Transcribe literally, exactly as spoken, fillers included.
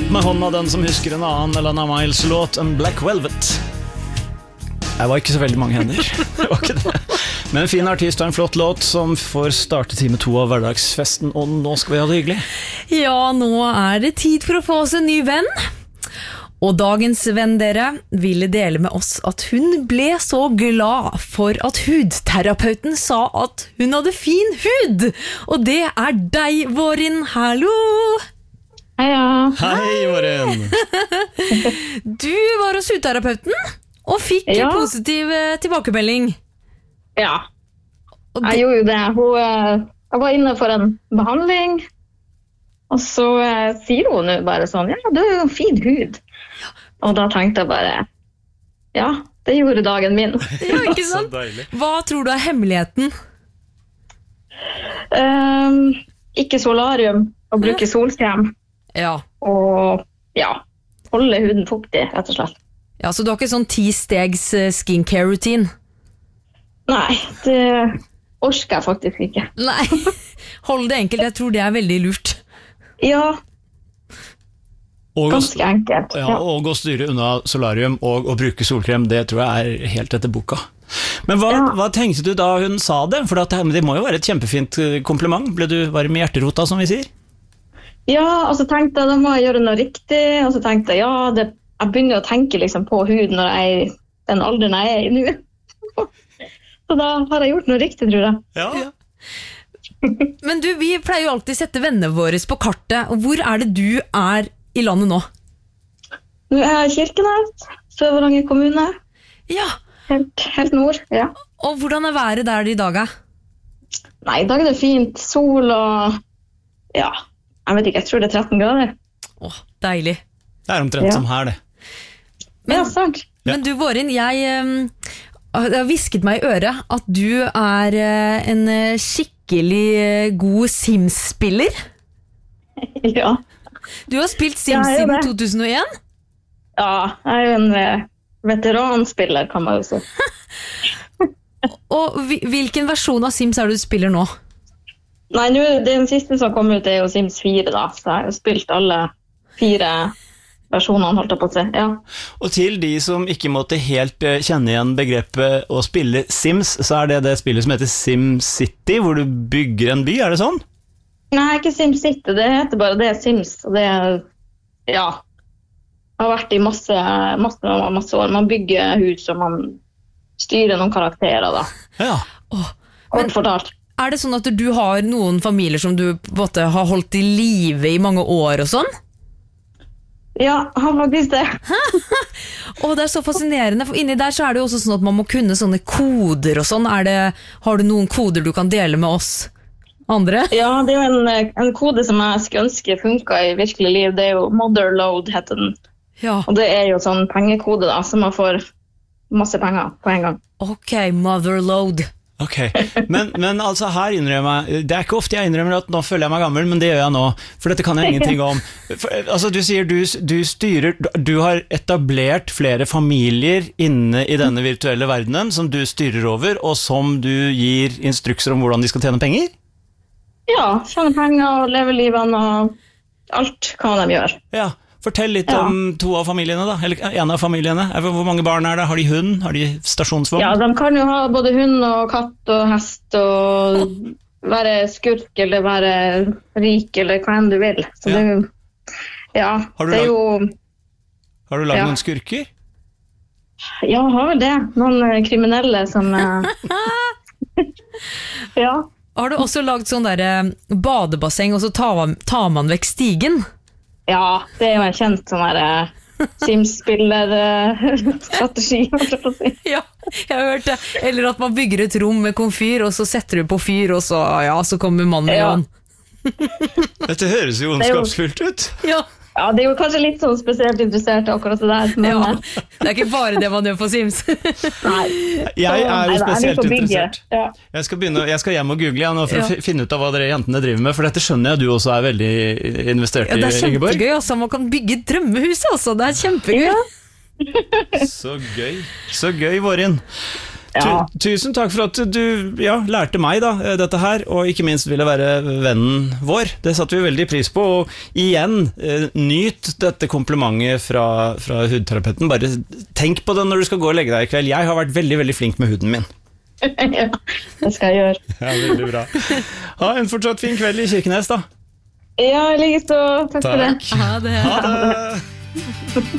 opp med hånda den som husker en annen Alana Miles-låt, en Black Velvet. Jeg var ikke så veldig mange hender. Det var ikke det. Men en fin artist og en flott låt som får starte time to av hverdagsfesten, og nå skal vi ha det hyggelig. Ja, nå er det tid for å få oss en ny venn. Og dagens venn dere ville dele med oss at hun ble så glad for at hudterapeuten sa at hun hadde fin hud. Og det er deg, Vårin. Hallo! Heia. Hei, Vårin. Du var hos hudterapeuten og fikk Ja. positiv eh, tilbakemelding. Ja, Og jeg det, gjorde jo det. Hun, eh, jeg var inne for en behandling, og så eh, sier hun nå bare sånn, ja, du har jo en fin hud. Og da tenkte jeg bare, ja, det gjorde dagen min. ja, ikke Så sant? deilig. Hva tror du er hemmeligheten? Um, ikke solarium, og bruke solkrem, Ja. og ja, holde huden fuktig, rett og slett. ja, så du har ikke sånn ti-stegs eh, skincare-routine? Nei, det orsker jeg faktisk ikke. Nei, hold det enkelt. Jeg tror det er veldig lurt. Ja, Og, ganske enkelt. ja, og å styre unna solarium og å bruke solkrem, det tror jeg er helt etter boka. Men hva, Ja. hva tenkte du da hun sa det? For at det, det må jo være et kjempefint eh, kompliment. Ble du varm i hjerterota, som vi sier? Ja, og så tenkte jeg, da må jeg gjøre noe riktig, og så tenkte jeg, ja, det, jeg begynner å tenke liksom på huden når jeg er i den alderen jeg er i nå. Så da har jeg gjort noe riktig, tror jeg. Ja. Men du, vi pleier jo alltid sette vennene våre på kartet. Og hvor er det du er i landet nå? Nå er jeg i Kirkenes, Sør-Varanger kommune, Ja, helt, helt nord, ja. og hvordan er været der i dag? eh? Nei, i dag er det fint, sol og, ja, jeg vet ikke, jeg tror det er tretten grader. Åh, deilig. Det er omtrent Ja. som her, det. Ja, sant. Ja. Men du, Vårin, jeg um, det har visket meg i øret at du er eh, en eh, skikkelig eh, god Sims-spiller. Ja. Du har spilt Ja, Sims jeg gjør siden det. to tusen og en? Ja, jeg er jo en eh, veteranspiller, kan man jo si. Og vi- hvilken versjon av Sims er det du spiller nå? Nei, nå, den siste som kom ut er jo Sims fire da, så jeg har jo spilt alle fire versjonene, holdt jeg på å si. Ja. Og til de som ikke måtte helt eh, kjenne igjen begrepet å spille Sims, så er det det spillet som heter SimCity, hvor du bygger en by, er det sånn? Nei, ikke SimCity, det heter bare det Sims, og det er, ja, har vært i masse, masse, masse år. Man bygger hus, og man styrer noen karakterer da. Ja. Åh, Kort fortalt. er det sånn at du har noen familier som du på en måte har holdt i live i mange år og sånn? Ja, han faktisk det. Åh, det er så fascinerende, for inni der så er det jo også sånn at man må kunne sånne koder og sånn. Er det, har du noen koder du kan dele med oss andre? Ja, det er jo en, en kode som jeg skulle ønske funket i virkelig liv. Det er jo Motherload, heter den. Ja, Og det er jo sånn pengekode da, så man får masse penger på en gang. ok, motherload. Ok, men, men altså her innrømmer jeg, det er ikke ofte jeg innrømmer at nå føler jeg meg gammel, men det gjør jeg nå, for dette kan jeg ingenting om. For, altså du sier du, du styrer, du har etablert flere familier inne i denne virtuelle verdenen som du styrer over, og som du gir instrukser om hvordan de skal tjene penger? Ja, tjene penger og leve livene og alt kan de gjøre. Ja, fortell litt Ja. om to av familiene da, eller en av familiene. Hvor mange barn er det? Har de hund? Har de stasjonsvogn? Ja, de kan jo ha både hund og katt og hest og være skurk eller være rik eller hva enn du vil. Så Ja. det er jo, ja, Har du det er jo, Har du lagd Ja. noen skurker? ja, har vel det. Noen eh, kriminelle som, eh, ja, Har du også lagd sånn der eh, badebasseng, og så tar man, tar man vekk stigen? ja, det er jo en kjent sånn her eh, Sims-spiller-strategi, holdt jeg på å si. Ja, jeg har hørt det. Eller at man bygger et rom med komfyr, og så setter du på fyr, og så, ja, så kommer mannen Ja. igjen. Dette høres jo Det er jo- ondskapsfullt ut. Ja, Ja, det er jo kanskje litt sånn spesielt interessert i akkurat det der, men ja. eh, Det er ikke bare det man gjør på Sims. nei. Jeg er jo Nei, da, spesielt litt på bygget. interessert. Ja. Jeg skal, begynne, jeg skal hjem og google igjen nå for Ja. å fi- finne ut av hva dere jentene driver med, for dette skjønner jeg du også er veldig investert Ja, det er i, Ingeborg. kjempegøy, altså. Man kan bygge et drømmehus, altså. Det er kjempegøy. Ja. Så gøy, så gøy, Vårin. Ja. Tu, tusen takk for at du ja, lærte meg da, dette her, og ikke minst ville være vennen vår. Det satte vi veldig pris på, og igjen, eh, nyt dette komplimentet fra, fra hudterapeuten. Bare tenk på det når du skal gå og legge deg i kveld. Jeg har vært veldig, veldig flink med huden min. Ja, det skal jeg gjøre. Ja, veldig bra. Ha en fortsatt fin kveld i Kirkenes da. Ja, likeså. Takk for det. Ha det. Ha det.